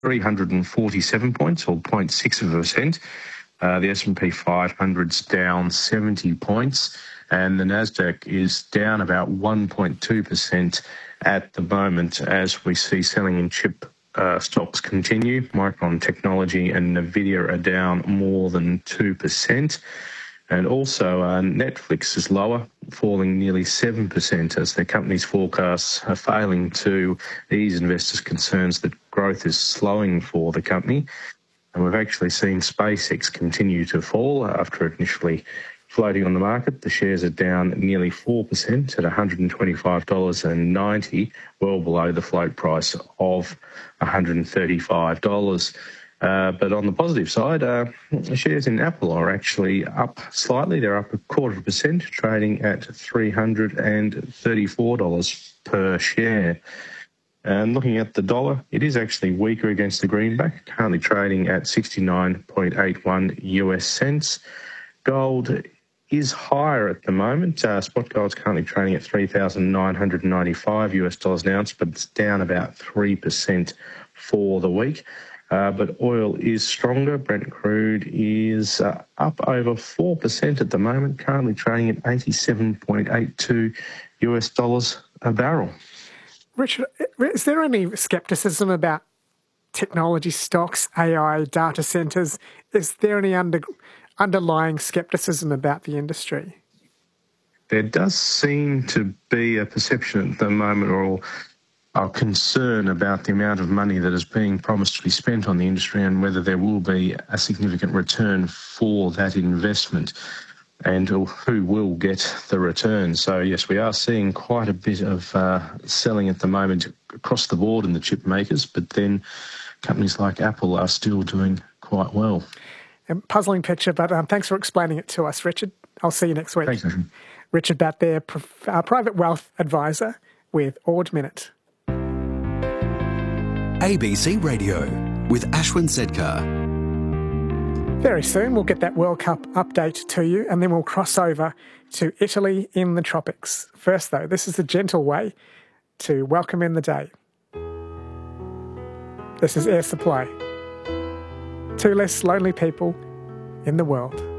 347 points, or 0.6%. The S&P 500's down 70 points, and the Nasdaq is down about 1.2% at the moment as we see selling in chip stocks continue. Micron Technology and Nvidia are down more than 2%. And also Netflix is lower, falling nearly 7% as the company's forecasts are failing to ease investors' concerns that growth is slowing for the company. And we've actually seen SpaceX continue to fall after initially floating on the market. The shares are down nearly 4% at $125.90, well below the float price of $135. But on the positive side, shares in Apple are actually up slightly. They're up 0.25%, trading at $334 per share. And looking at the dollar, it is actually weaker against the greenback, currently trading at 69.81 US cents. Gold is higher at the moment. Spot gold's currently trading at $3,995 US dollars an ounce, but it's down about 3% for the week. But oil is stronger. Brent crude is up over 4% at the moment, currently trading at 87.82 US dollars a barrel. Richard, is there any scepticism about technology stocks, AI, data centres? Is there any underlying scepticism about the industry? There does seem to be a perception at the moment, or a concern about the amount of money that is being promised to be spent on the industry and whether there will be a significant return for that investment and who will get the return. So, yes, we are seeing quite a bit of selling at the moment across the board in the chip makers, but then companies like Apple are still doing quite well. A puzzling picture, but thanks for explaining it to us, Richard. I'll see you next week. Thanks, Ashwin. Richard Batt there, private wealth advisor with Ord Minnett. ABC Radio with Ashwin Sedkar. Very soon we'll get that World Cup update to you, and then we'll cross over to Italy in the tropics. First though, this is a gentle way to welcome in the day. This is Air Supply. 2 less lonely people in the world.